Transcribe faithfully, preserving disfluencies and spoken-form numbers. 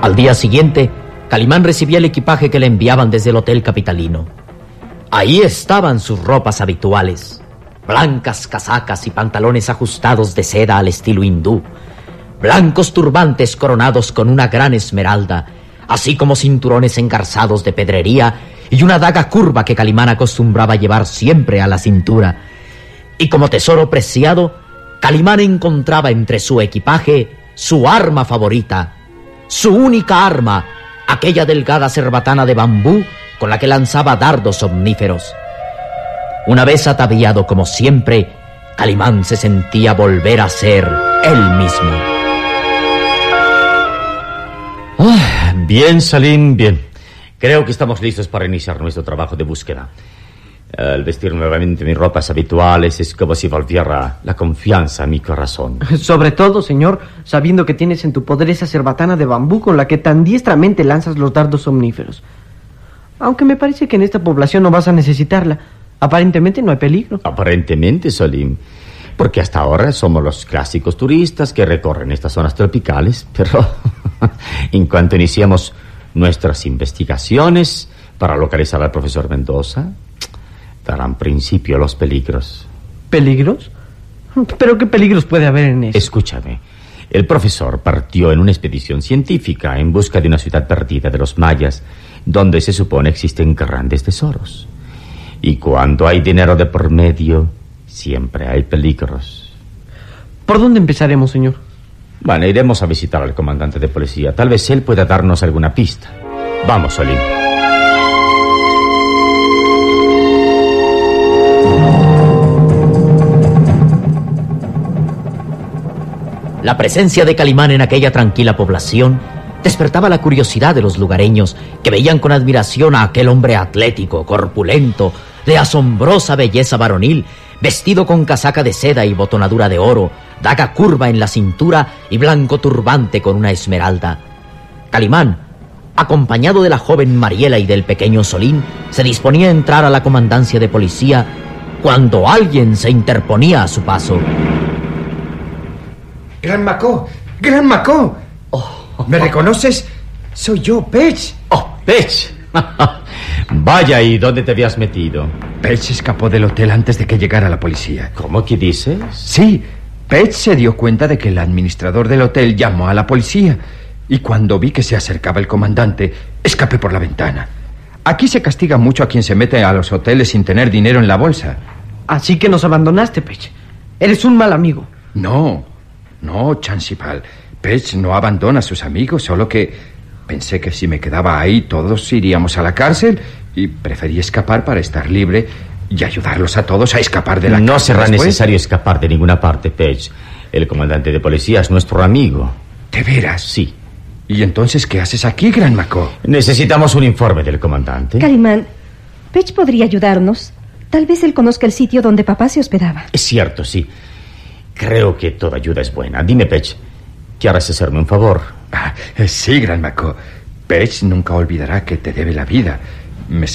Al día siguiente, Calimán recibía el equipaje que le enviaban desde el hotel capitalino. Ahí estaban sus ropas habituales: blancas casacas y pantalones ajustados de seda al estilo hindú, blancos turbantes coronados con una gran esmeralda, así como cinturones engarzados de pedrería y una daga curva que Calimán acostumbraba llevar siempre a la cintura. Y como tesoro preciado, Calimán encontraba entre su equipaje su arma favorita, su única arma, aquella delgada cerbatana de bambú con la que lanzaba dardos omníferos. Una vez ataviado como siempre, Calimán se sentía volver a ser él mismo. Ah, bien, Salim, bien. Creo que estamos listos para iniciar nuestro trabajo de búsqueda. Al vestir nuevamente mis ropas habituales es como si volviera la confianza a mi corazón. Sobre todo, señor, sabiendo que tienes en tu poder esa cerbatana de bambú con la que tan diestramente lanzas los dardos omníferos. Aunque me parece que en esta población no vas a necesitarla. Aparentemente no hay peligro. Aparentemente, Salim, porque hasta ahora somos los clásicos turistas que recorren estas zonas tropicales, pero en cuanto iniciemos nuestras investigaciones para localizar al profesor Mendoza, darán principio los peligros. ¿Peligros? ¿Pero qué peligros puede haber en eso? Escúchame. El profesor partió en una expedición científica en busca de una ciudad perdida de los mayas, donde se supone existen grandes tesoros. Y cuando hay dinero de por medio, siempre hay peligros. ¿Por dónde empezaremos, señor? Bueno, iremos a visitar al comandante de policía. Tal vez él pueda darnos alguna pista. Vamos, Salim. La presencia de Calimán en aquella tranquila población despertaba la curiosidad de los lugareños, que veían con admiración a aquel hombre atlético, corpulento, de asombrosa belleza varonil, vestido con casaca de seda y botonadura de oro, daga curva en la cintura y blanco turbante con una esmeralda. Calimán, acompañado de la joven Mariela y del pequeño Solín, se disponía a entrar a la comandancia de policía cuando alguien se interponía a su paso. ¡Gran Macó! ¡Gran Macó! Oh, ¿Me reconoces? Soy yo, Pech. ¡Oh, Pech! Vaya, ¿y dónde te habías metido? Pech escapó del hotel antes de que llegara la policía. ¿Cómo que dices? Sí, Pech se dio cuenta de que el administrador del hotel llamó a la policía. Y cuando vi que se acercaba el comandante, escapé por la ventana. Aquí se castiga mucho a quien se mete a los hoteles sin tener dinero en la bolsa. Así que nos abandonaste, Pech. Eres un mal amigo. No, no, Chancipal. Pech no abandona a sus amigos, solo que pensé que si me quedaba ahí todos iríamos a la cárcel y preferí escapar para estar libre y ayudarlos a todos a escapar de la no cárcel. No será después. necesario escapar de ninguna parte, Pech. El comandante de policía es nuestro amigo. ¿De veras? Sí. ¿Y entonces qué haces aquí, Gran Macó? Necesitamos un informe del comandante. Calimán, Pech podría ayudarnos. Tal vez él conozca el sitio donde papá se hospedaba. Es cierto, sí. Creo que toda ayuda es buena. Dime, Pech, ¿quieres hacerme un favor? Ah, sí, Gran Macó. Pech nunca olvidará que te debe la vida. Me